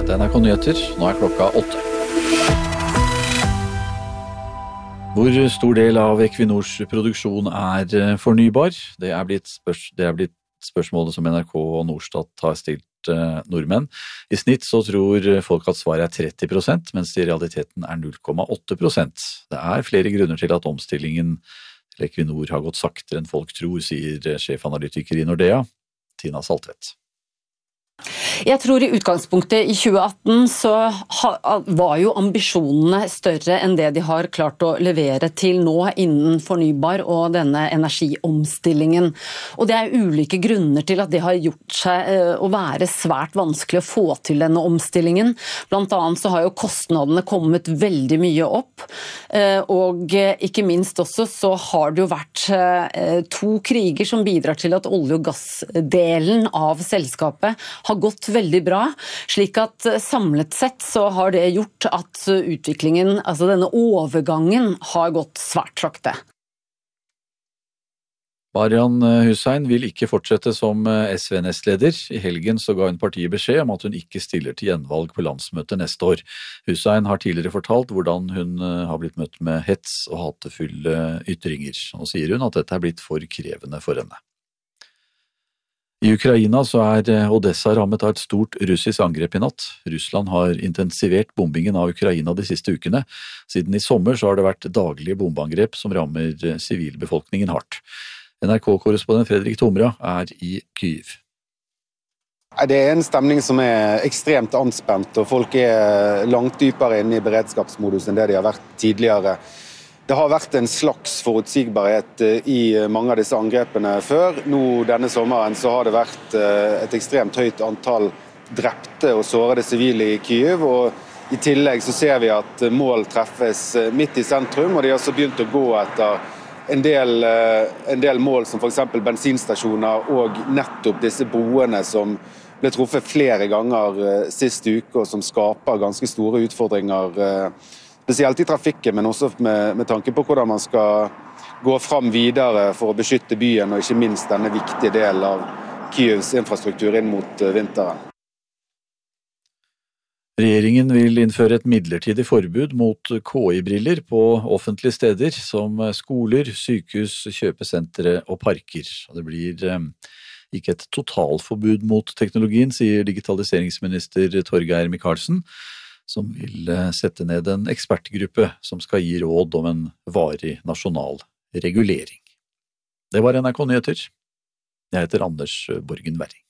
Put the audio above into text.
Dette er NRK Nyheter, nå er klokka 8. Hvor stor del av Equinors produksjon er fornybar? Det er blitt spørsmålet som NRK og Norstat har stilt nordmenn. I snitt så tror folk at svaret er 30%, mens det i realiteten er 0,8%. Det er flere grunner til at omstillingen til Equinor har gått saktere enn folk tror, sier sjefanalytiker i Nordea, Tina Saltvedt. Jeg tror i utgangspunktet i 2018 så var jo ambisjonene større enn det de har klart å levere til nå innen fornybar og denne energiomstillingen. Og det er ulike grunner til at det har gjort seg å være svært vanskelig å få til denne omstillingen. Blant annet så har jo kostnadene kommet veldig mye opp, og ikke minst også så har det jo vært 2 kriger som bidrar til at olje- og gassdelen av selskapet har gått veldig bra, slik at samlet sett så har det gjort at utviklingen, altså denne overgangen, har gått svært sakte. Marian Hussein vil ikke fortsette som SV-nestleder. I helgen så ga hun partiet beskjed om at hun ikke stiller til gjenvalg på landsmøtet neste år. Hussein har tidligere fortalt hvordan hun har blitt møtt med hets og hatefulle ytringer. Nå sier hun at dette er blitt for krevende for henne. I Ukraina så er Odessa rammet av et stort russisk angrep i natt. Russland har intensivert bombingen av Ukraina de siste ukene. Siden i sommer så har det vært daglige bombeangrep som rammer sivilbefolkningen hardt. NRK-korrespondent Fredrik Tomra er i Kyiv. Det er en stemning som er ekstremt anspent, og folk er langt dypere inne i beredskapsmodus enn det de har vært tidligere. Det har vært en slags forutsigbarhet i mange av disse angrepene før. Nå denne sommeren så har det vært et ekstremt høyt antall drepte og sårede sivile i Kyiv, og i tillegg så ser vi at mål treffes midt i sentrum, og de har så begynt å gå etter en del mål som for eksempel bensinstasjoner og nettopp disse broene som ble truffet flere ganger siste uke, og som skaper ganske store utfordringer spesielt i trafikken, men også med tanke på hvordan man skal gå fram videre for å beskytte byen, og ikke minst denne viktige delen av Kyivs infrastruktur inn mot vinteren. Regjeringen vil innføre et midlertidig forbud mot KI-briller på offentlige steder, som skoler, sykehus, kjøpesentre og parker. Det blir ikke et totalforbud mot teknologien, sier digitaliseringsminister Torgeir Micaelsen, som vil sette ned en ekspertgruppe som skal gi råd om en varig nasjonal regulering. Det var NRK Nyheter. Jeg heter Anders Borgen Werring.